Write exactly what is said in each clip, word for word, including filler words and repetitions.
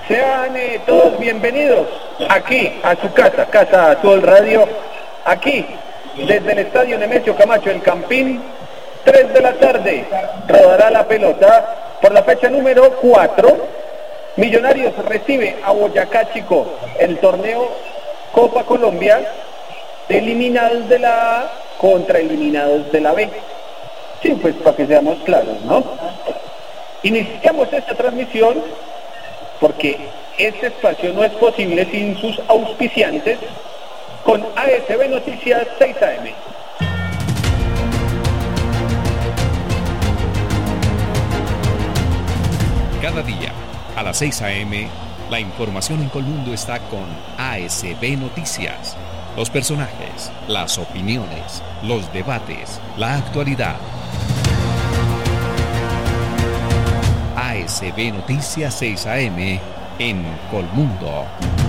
Sean eh, todos bienvenidos aquí a su casa, Casa Azul Radio, aquí desde el Estadio Nemesio Camacho El Campín. Tres de la tarde rodará la pelota por la fecha número cuatro. Millonarios recibe a Boyacá Chico, el torneo Copa Colombia, de eliminados de la A contra eliminados de la B. Sí, pues para que seamos claros, ¿no? Iniciamos esta transmisión porque este espacio no es posible sin sus auspiciantes, con A S B Noticias seis A M. Cada día, a las seis A M, la información en Colmundo está con A S B Noticias. Los personajes, las opiniones, los debates, la actualidad. A S B Noticias seis A M en Colmundo.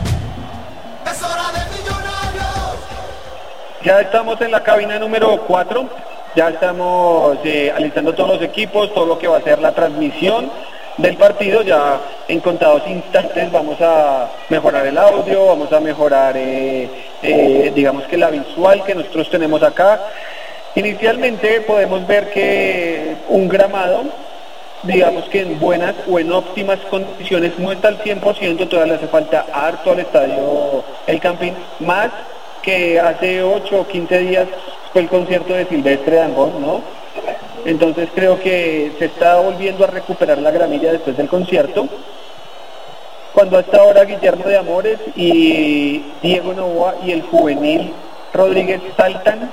¡Es hora de Millonarios! Ya estamos en la cabina número cuatro. Ya estamos eh, alistando todos los equipos, todo lo que va a ser la transmisión del partido. Ya en contados instantes vamos a mejorar el audio, vamos a mejorar eh, eh, digamos que la visual que nosotros tenemos acá. Inicialmente podemos ver que un gramado, digamos que en buenas o en óptimas condiciones, no está al cien por ciento, todavía le hace falta harto al estadio El Campín, más que hace ocho o quince días fue el concierto de Silvestre Dangond, ¿no? Entonces creo que se está volviendo a recuperar la gramilla después del concierto. Cuando hasta ahora Guillermo de Amores y Diego Novoa y el juvenil Rodríguez saltan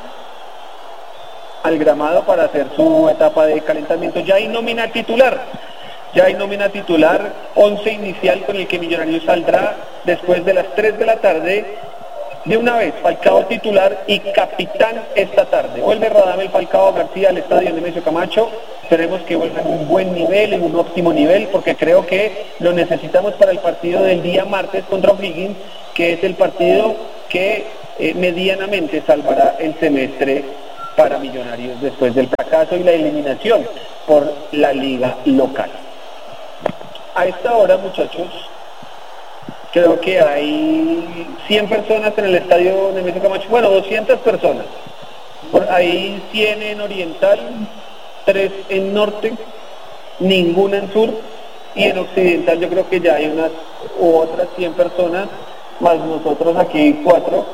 al gramado para hacer su etapa de calentamiento. Ya hay nómina titular, ya hay nómina titular, once inicial con el que Millonarios saldrá después de las tres de la tarde. De una vez, Falcao titular y capitán esta tarde. Vuelve Radamel Falcao García al estadio Nemesio Camacho. Esperemos que vuelva en un buen nivel, en un óptimo nivel, porque creo que lo necesitamos para el partido del día martes contra O'Higgins, que es el partido que eh, medianamente salvará el semestre para Millonarios después del fracaso y la eliminación por la liga local. A esta hora, muchachos, creo que hay cien personas en el estadio Nemesio Camacho, bueno, doscientas personas. Por ahí cien en Oriental, tres en Norte, ninguna en Sur, y en Occidental yo creo que ya hay unas u otras cien personas, más nosotros aquí cuatro.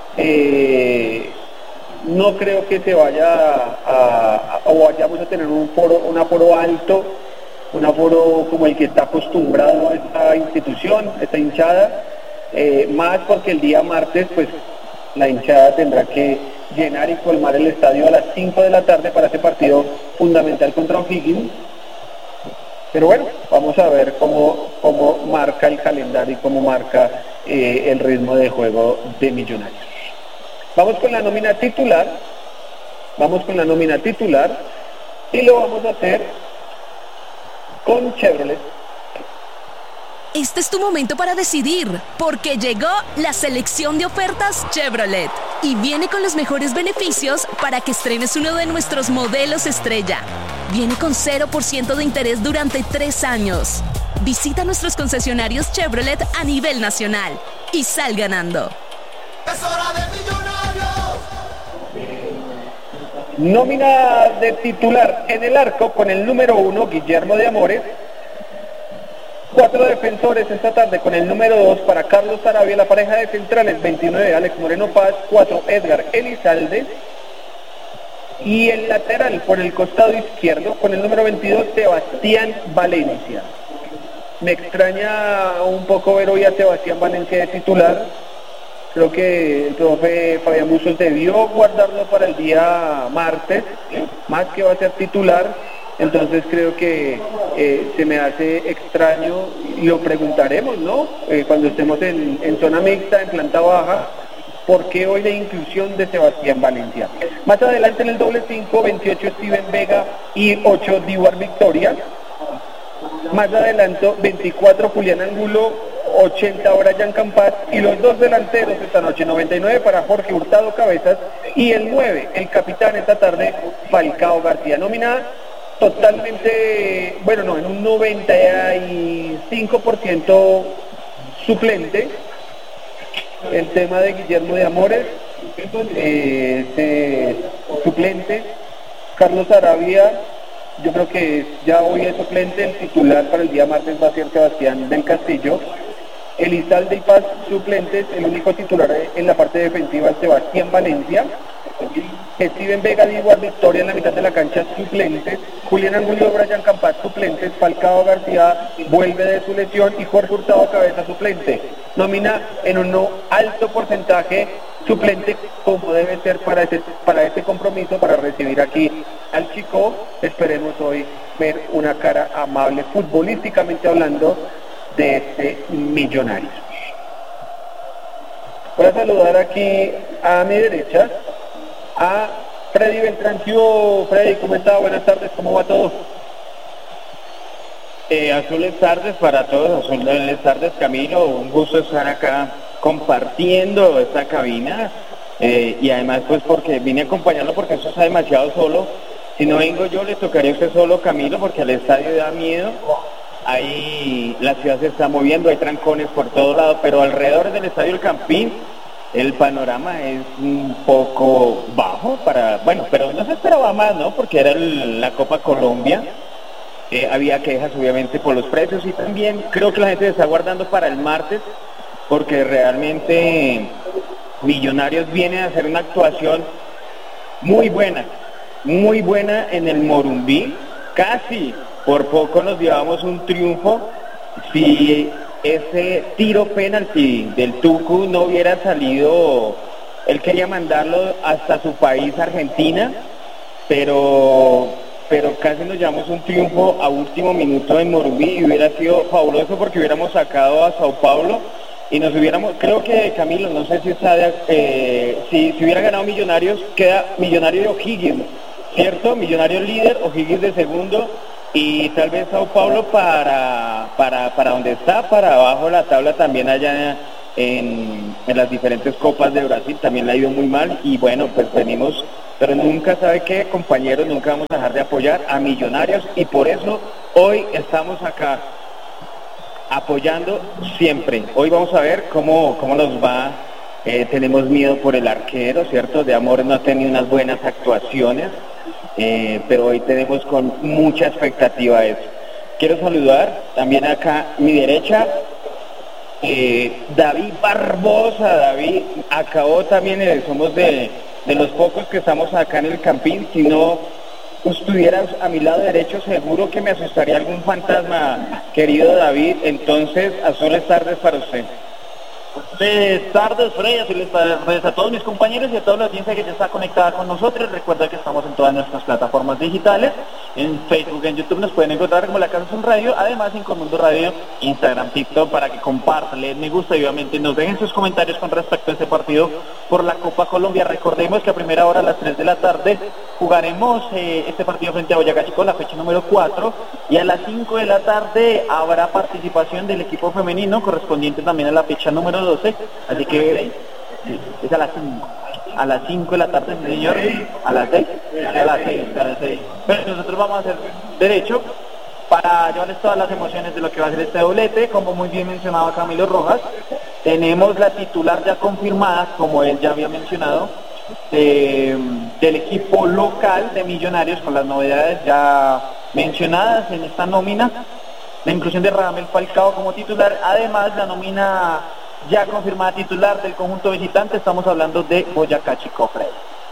Eh, no creo que se vaya a, a, o vayamos a tener un foro, un aforo alto, un aforo como el que está acostumbrado a esta institución, esta hinchada, eh, más porque el día martes pues la hinchada tendrá que llenar y colmar el estadio a las cinco de la tarde para ese partido fundamental contra O'Higgins. Pero bueno, vamos a ver cómo, cómo marca el calendario y cómo marca eh, el ritmo de juego de Millonarios. Vamos con la nómina titular, vamos con la nómina titular y lo vamos a hacer con Chevrolet. Este es tu momento para decidir, porque llegó la selección de ofertas Chevrolet y viene con los mejores beneficios para que estrenes uno de nuestros modelos estrella. Viene con cero por ciento de interés durante tres años. Visita nuestros concesionarios Chevrolet a nivel nacional y sal ganando. ¡Es hora de Millonarios! Nómina de titular en el arco con el número uno, Guillermo de Amores. Cuatro defensores esta tarde con el número dos para Carlos Sarabia, la pareja de centrales, veintinueve, Alex Moreno Paz, cuatro, Edgar Elizalde. Y el lateral por el costado izquierdo con el número veintidós, Sebastián Valencia. Me extraña un poco ver hoy a Sebastián Valencia de titular. Creo que el profe Fabián Bustos debió guardarlo para el día martes, más que va a ser titular. Entonces creo que eh, se me hace extraño, y lo preguntaremos, ¿no? Eh, cuando estemos en, en zona mixta, en planta baja, ¿por qué hoy la inclusión de Sebastián Valencia? Más adelante en el doble cinco, veintiocho Steven Vega y ocho Diwar Victoria. Más adelante veinticuatro Julián Angulo, ochenta Brian Campas, y los dos delanteros esta noche, noventa y nueve para Jorge Hurtado Cabezas y el nueve, el capitán esta tarde, Falcao García. Nómina totalmente, bueno, no, en un noventa y cinco por ciento suplente. El tema de Guillermo de Amores, eh, este, suplente. Carlos Arabia, yo creo que ya hoy es suplente. El titular para el día martes va a ser Sebastián del Castillo. Elizalde y Paz, suplentes. El único titular en la parte defensiva es Sebastián Valencia. Steven Vega, Diego Victoria en la mitad de la cancha, suplentes. Julián Angulo, Brian Campas, suplentes. Falcao García vuelve de su lesión y Jorge Hurtado Cabeza, suplente. Nómina en un no alto porcentaje suplente, como debe ser para este, para este compromiso, para recibir aquí al Chico. Esperemos hoy ver una cara amable, futbolísticamente hablando, de este Millonarios. Voy a saludar aquí a mi derecha a Freddy Beltrán. Freddy, ¿cómo está? Buenas tardes, ¿cómo va todo? Eh, azules tardes para todos, azules tardes Camilo, un gusto estar acá compartiendo esta cabina, eh, y además pues porque vine a acompañarlo porque eso está demasiado solo. Si no vengo yo, le tocaría a usted solo, Camilo, porque al estadio da miedo. Ahí la ciudad se está moviendo, hay trancones por todos lados, pero alrededor del estadio El Campín el panorama es un poco bajo para, bueno, pero no se esperaba más, ¿no? Porque era el, la Copa Colombia, eh, había quejas obviamente por los precios y también creo que la gente se está guardando para el martes porque realmente Millonarios viene a hacer una actuación muy buena, muy buena en el Morumbí, casi por poco nos llevamos un triunfo. Si ese tiro penalti del Tucu no hubiera salido, él quería mandarlo hasta su país, Argentina, pero pero casi nos llevamos un triunfo a último minuto en Morumbí y hubiera sido fabuloso porque hubiéramos sacado a Sao Paulo y nos hubiéramos, creo que Camilo, no sé si está de, eh, si, si hubiera ganado Millonarios, queda Millonario de O'Higgins, ¿cierto? Millonario líder, O'Higgins de segundo, y tal vez Sao Paulo para para para donde está, para abajo la tabla también allá en, en las diferentes copas de Brasil, también le ha ido muy mal y bueno, pues venimos, pero nunca sabe qué, compañeros, nunca vamos a dejar de apoyar a Millonarios y por eso hoy estamos acá apoyando siempre. Hoy vamos a ver cómo, cómo nos va, eh, tenemos miedo por el arquero, ¿cierto? De Amores no ha tenido unas buenas actuaciones. Eh, pero hoy tenemos con mucha expectativa eso. Quiero saludar también acá a mi derecha eh, David Barbosa. David acabó también, eh, somos de, de los pocos que estamos acá en el Campín. Si no estuvieras a mi lado derecho seguro que me asustaría algún fantasma, querido David. Entonces, azules tardes para usted. Buenas tardes, Freddy, azules tardes a todos mis compañeros y a toda la audiencia que ya está conectada con nosotros. Recuerda que estamos en todas nuestras plataformas digitales, en Facebook, en YouTube nos pueden encontrar como La Casa es un Radio, además en Conmundo Radio, Instagram, TikTok, para que compartan, le den me gusta y obviamente nos dejen sus comentarios con respecto a este partido por la Copa Colombia. Recordemos que a primera hora a las tres de la tarde jugaremos eh, este partido frente a Boyacá Chico, la fecha número cuatro, y a las cinco de la tarde habrá participación del equipo femenino correspondiente también a la fecha número doce, así que sí, es a las cinco. A las cinco de la tarde, señor, a las seis, a las seis, a las seis. Pero nosotros vamos a hacer derecho para llevarles todas las emociones de lo que va a ser este doblete. Como muy bien mencionaba Camilo Rojas, tenemos la titular ya confirmada, como él ya había mencionado, de, del equipo local de Millonarios, con las novedades ya mencionadas en esta nómina. La inclusión de Radamel Falcao como titular, además la nómina ya confirmada titular del conjunto visitante, estamos hablando de Boyacá Chico, Fred.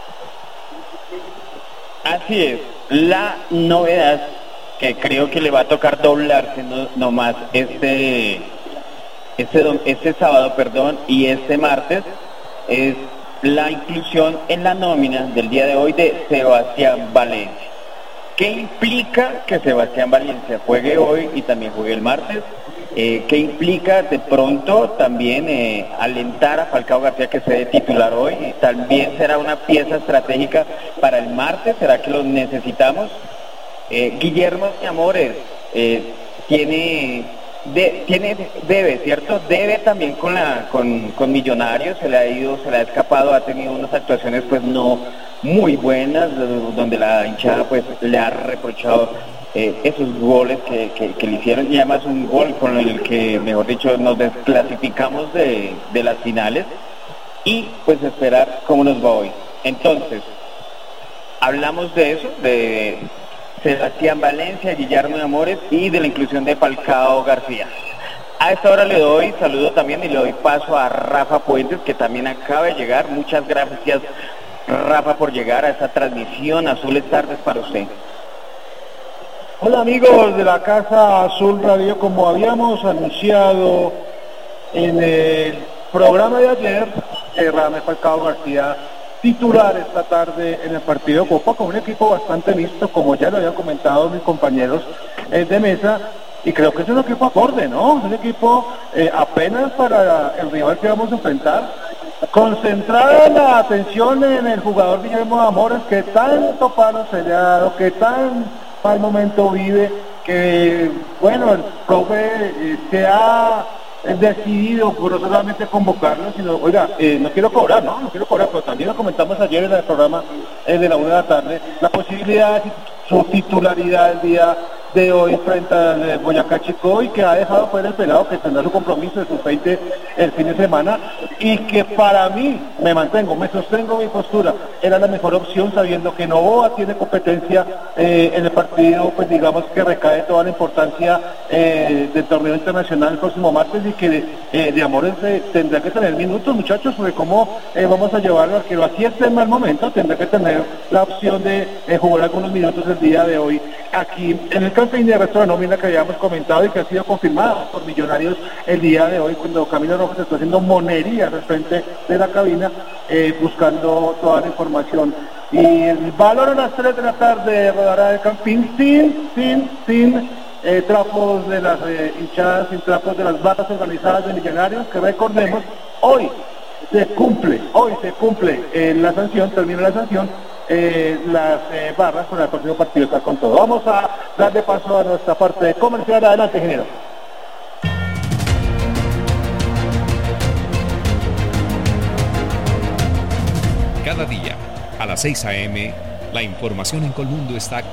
Así es, la novedad que creo que le va a tocar doblarse no, no más este, este, este sábado, perdón, y este martes, es la inclusión en la nómina del día de hoy de Sebastián Valencia. ¿Qué implica que Sebastián Valencia juegue hoy y también juegue el martes? Eh, ¿Qué implica de pronto también eh, alentar a Falcao García que sea titular hoy? Y también será una pieza estratégica para el martes, ¿será que lo necesitamos? Eh, Guillermo de Amores eh, tiene, de, tiene, debe, ¿cierto? Debe también con la con, con Millonarios, se le ha ido, se le ha escapado, ha tenido unas actuaciones pues no muy buenas, donde la hinchada pues le ha reprochado eh, esos goles que, que, que le hicieron, y además un gol con el que, mejor dicho, nos desclasificamos de, de las finales, y pues esperar cómo nos va hoy. Entonces, hablamos de eso, de Sebastián Valencia, Guillermo de Amores y de la inclusión de Falcao García. A esta hora le doy saludo también y le doy paso a Rafa Puentes, que también acaba de llegar. Muchas gracias, Rafa, por llegar a esta transmisión. Azules Tardes para usted. Hola amigos de la Casa Azul Radio, como habíamos anunciado en el programa de ayer, eh, Radamel Falcao García titular esta tarde en el partido de Copa con un equipo bastante mixto, como ya lo habían comentado mis compañeros eh, de mesa, y creo que es un equipo acorde, ¿no? Es un equipo eh, apenas para el rival que vamos a enfrentar, concentrada la atención en el jugador Guillermo de Amores, que tanto palo se le ha dado, que tan mal momento vive, que bueno, el profe eh, se ha decidido por no solamente convocarlo, sino, oiga, eh, no quiero cobrar, no, no quiero cobrar, pero también lo comentamos ayer en el programa eh, de la una de la tarde, la posibilidad de su titularidad el día de hoy frente al Boyacá Chicó, y que ha dejado fuera el pelado, que tendrá su compromiso de sus veinte el fin de semana, y que para mí, me mantengo, me sostengo mi postura, era la mejor opción, sabiendo que Novoa tiene competencia eh, en el partido, pues digamos que recae toda la importancia eh, del torneo internacional el próximo martes, y que eh, de Amores eh, tendrá que tener minutos, muchachos, sobre cómo eh, vamos a llevarlo al arquero, así esté en mal momento, tendrá que tener la opción de eh, jugar algunos minutos el día de hoy aquí en el camping de resto de nómina que habíamos comentado y que ha sido confirmada por Millonarios el día de hoy, cuando Camilo Rojas está haciendo monerías al frente de la cabina eh, buscando toda la información. Y el valor a las tres de la tarde rodará el camping sin, sin, sin eh, trapos de las eh, hinchadas, sin trapos de las barras organizadas de Millonarios, que recordemos, hoy se cumple, hoy se cumple eh, la sanción, termina la sanción, eh, las eh, barras para el próximo partido está con todo. Vamos a darle paso a nuestra parte comercial. Adelante, ingeniero. Cada día, a las seis a eme, la información en Colmundo está